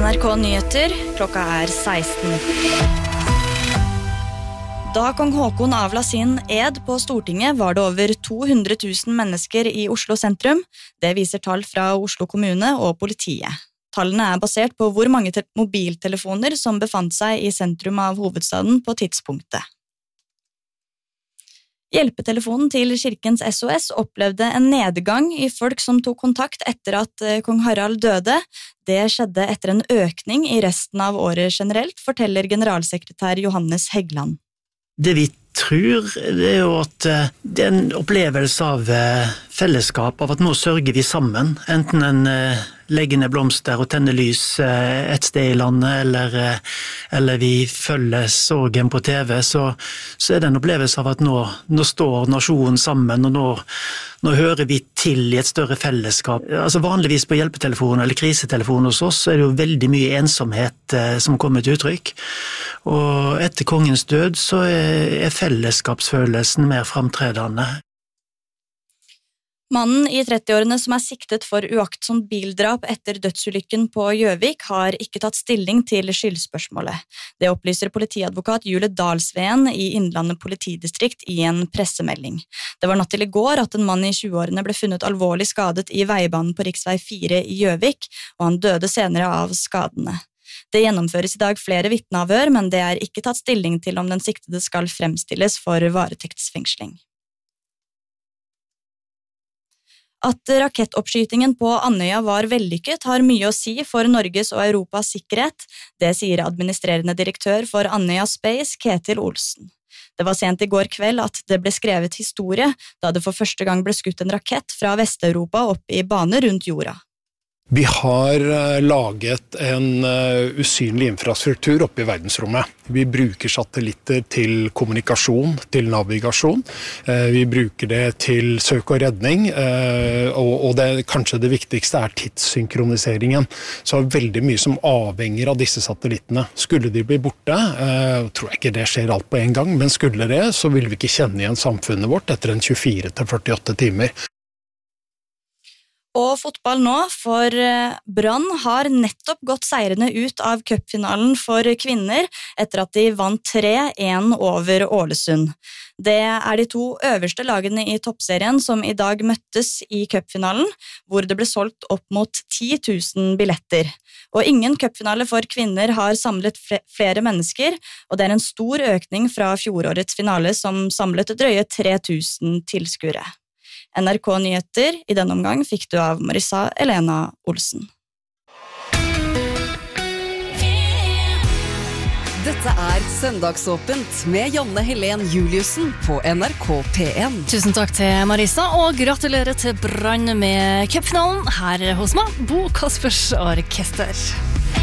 NRK Nyheter, klokka 16. Da kong Håkon avla sin ed på Stortinget var det over 200 000 mennesker i Oslo sentrum. Det viser tall fra Oslo kommune og politiet. Tallene basert på hvor mange mobiltelefoner som befant seg i sentrum av hovedstaden på tidspunktet. Hjelpetelefonen til Kirkens SOS opplevde en nedgang i folk som tok kontakt etter at kong Harald døde. Det skjedde etter en økning i resten av året generelt, forteller generalsekretær Johannes Hegland. Det vi tror det jo at det en opplevelse av fellesskap, av at nå sørger vi sammen, enten en legger ned blomster og tenner lys et sted i landet, eller vi følger sorgen på TV, så det en opplevelse av at nå står nasjonen sammen, og nå hører vi til i et større fellesskap. Altså vanligvis på hjelpetelefon eller krisetelefon hos oss det jo veldig mye ensomhet som kommer til uttrykk. Og etter kongens død så fellesskapsfølelsen mer framtredende. Mannen i 30-årene som siktet for uaktsomt bildrap etter dødsulykken på Gjøvik har ikke tatt stilling til skyldspørsmålet. Det opplyser politiadvokat Julie Dalsveen i Innlandet politidistrikt i en pressemelding. Det var natt til i går at en mann i 20-årene ble funnet alvorlig skadet i veibanen på riksvei 4 i Gjøvik, og han døde senere av skadene. Det gjennomføres i dag flere vitneavhør, men det ikke tatt stilling til om den siktede skal fremstilles for varetektsfengsling. At rakettoppskytingen på Andøya var vellykket har mye å si for Norges og Europas sikkerhet. Det sier administrerende direktør for Andøya Space, Ketil Olsen. Det var sent i går kveld at det ble skrevet historie, da det for første gang ble skutt en rakett fra Vest-Europa opp i bane rundt jorda. Vi har laget en usynlig infrastruktur oppe i verdensrommet. Vi bruker satellitter til kommunikasjon, til navigasjon. Vi bruker det til søk og redning, og kanskje det viktigste tidssynkroniseringen. Så det veldig mye som avhenger av disse satellittene. Skulle de bli borte, tror jeg ikke det skjer alt på en gang, men skulle det, så vil vi ikke kjenne igjen samfunnet vårt etter en 24-48 timer. Og fotball nå, for Brann har nettopp gått seirende ut av cupfinalen for kvinner etter at de vant 3-1 over Ålesund. Det de to øverste lagene i toppserien som i dag møttes i cupfinalen, hvor det ble solgt opp mot 10 000 billetter. Og ingen cupfinale for kvinner har samlet flere mennesker, og det en stor økning fra fjorårets finale som samlet drøye 3 000 tilskuere. NRK Nyheter i denne omgang fikk du av Marissa Elena Olsen. Dette Søndagsåpent med Janne Helen Juliussen på NRK P1. Tusen takk til Marissa, og gratulerer til Brann med cupfinalen her hos meg, Bo Kaspers Orkester.